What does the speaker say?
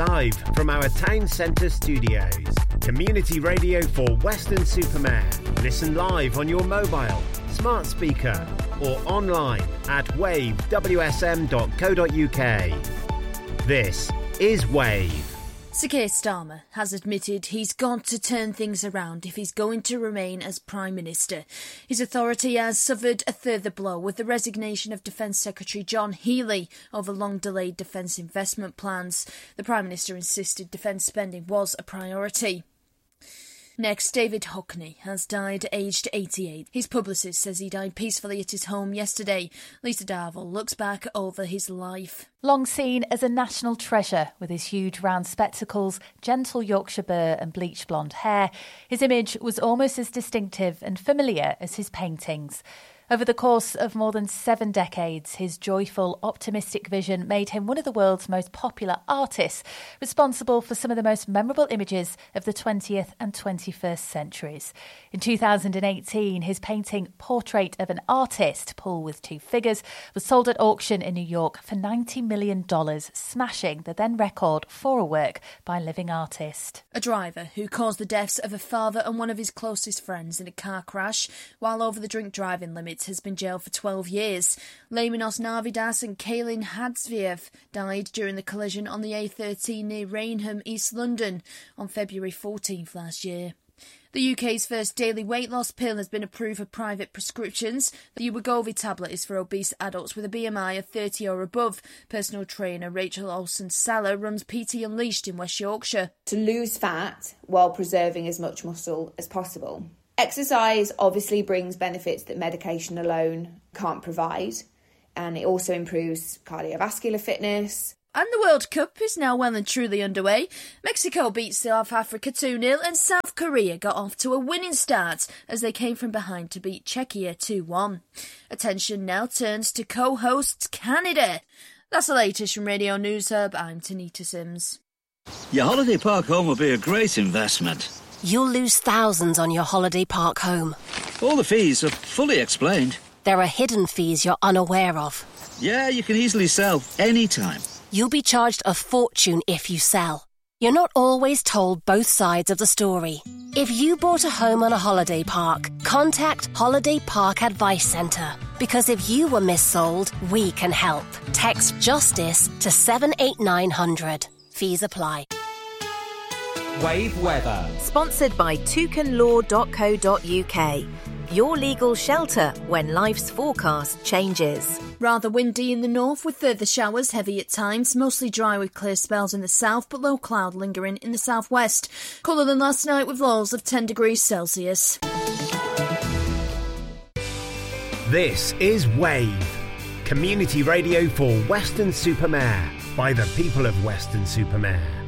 live from our town centre studios. Community radio for Weston-super-Mare. Listen live on your mobile, smart speaker or online at wavewsm.co.uk. This is Wave. Sir Keir Starmer has admitted he's got to turn things around if he's going to remain as Prime Minister. His authority has suffered a further blow with the resignation of Defence Secretary John Healey over long-delayed defence investment plans. The Prime Minister insisted defence spending was a priority. Next, David Hockney has died aged 88. His publicist says he died peacefully at his home yesterday. Lisa Darville looks back over his life. Long seen as a national treasure with his huge round spectacles, gentle Yorkshire burr and bleached blonde hair, his image was almost as distinctive and familiar as his paintings. Over the course of more than 7 decades, his joyful, optimistic vision made him one of the world's most popular artists, responsible for some of the most memorable images of the 20th and 21st centuries. In 2018, his painting Portrait of an Artist, Pull with Two Figures, was sold at auction in New York for $90 million, smashing the then record for a work by a living artist. A driver who caused the deaths of a father and one of his closest friends in a car crash while over the drink driving limit has been jailed for 12 years. Laminos Navidas and Kaylin Hadzviev died during the collision on the A13 near Rainham, East London, on February 14th last year. The UK's first daily weight loss pill has been approved for private prescriptions. The Wegovy tablet is for obese adults with a BMI of 30 or above. Personal trainer Rachel Olsen-Saller runs PT Unleashed in West Yorkshire. To lose fat while preserving as much muscle as possible. Exercise obviously brings benefits that medication alone can't provide, and it also improves cardiovascular fitness. And the World Cup is now well and truly underway. Mexico beat South Africa 2-0 and South Korea got off to a winning start as they came from behind to beat Czechia 2-1. Attention now turns to co-hosts Canada. That's the latest from Radio News Hub. I'm Tanita Sims. Your holiday park home will be a great investment. You'll lose thousands on your holiday park home. All the fees are fully explained. There are hidden fees you're unaware of. Yeah, you can easily sell anytime. You'll be charged a fortune if you sell. You're not always told both sides of the story. If you bought a home on a holiday park, contact Holiday Park Advice Centre. Because if you were missold, we can help. Text JUSTICE to 78900. Fees apply. Wave Weather. Sponsored by toucanlaw.co.uk. Your legal shelter when life's forecast changes. Rather windy in the north with further showers, heavy at times, mostly dry with clear spells in the south but low cloud lingering in the southwest. Cooler than last night with lows of 10 degrees Celsius. This is Wave. Community radio for Weston-super-Mare by the people of Weston-super-Mare.